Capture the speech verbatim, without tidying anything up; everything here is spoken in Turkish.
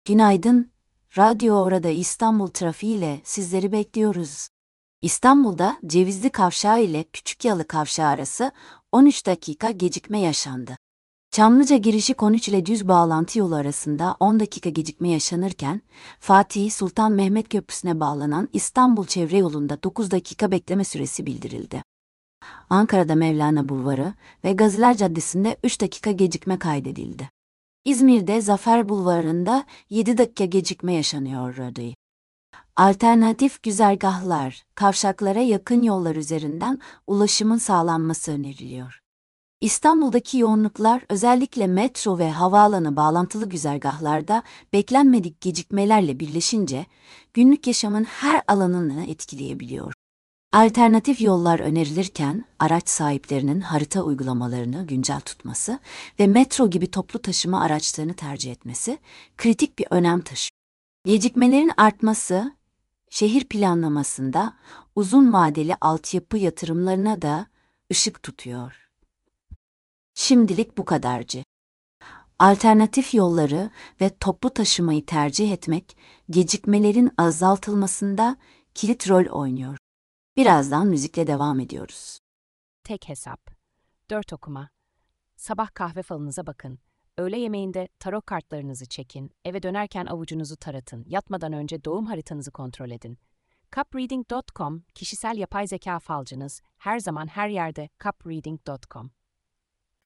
Günaydın. Radyo Orada İstanbul trafiğiyle sizleri bekliyoruz. İstanbul'da Cevizli Kavşağı ile Küçükyalı Kavşağı arası on üç dakika gecikme yaşandı. Çamlıca girişi Konuç ile düz bağlantı yolu arasında on dakika gecikme yaşanırken, Fatih Sultan Mehmet Köprüsü'ne bağlanan İstanbul Çevre Yolu'nda dokuz dakika bekleme süresi bildirildi. Ankara'da Mevlana Bulvarı ve Gaziler Caddesi'nde üç dakika gecikme kaydedildi. İzmir'de Zafer Bulvarı'nda yedi dakika gecikme yaşanıyordu. Alternatif güzergahlar, kavşaklara yakın yollar üzerinden ulaşımın sağlanması öneriliyor. İstanbul'daki yoğunluklar özellikle metro ve havaalanı bağlantılı güzergahlarda beklenmedik gecikmelerle birleşince günlük yaşamın her alanını etkileyebiliyor. Alternatif yollar önerilirken araç sahiplerinin harita uygulamalarını güncel tutması ve metro gibi toplu taşıma araçlarını tercih etmesi kritik bir önem taşıyor. Gecikmelerin artması, şehir planlamasında uzun vadeli altyapı yatırımlarına da ışık tutuyor. Şimdilik bu kadarcı. Alternatif yolları ve toplu taşımayı tercih etmek gecikmelerin azaltılmasında kilit rol oynuyor. Birazdan müzikle devam ediyoruz. Tek hesap. Dört okuma. Sabah kahve falınıza bakın. Öğle yemeğinde tarot kartlarınızı çekin. Eve dönerken avucunuzu taratın. Yatmadan önce doğum haritanızı kontrol edin. cupreading nokta com kişisel yapay zeka falcınız. Her zaman her yerde cupreading nokta com.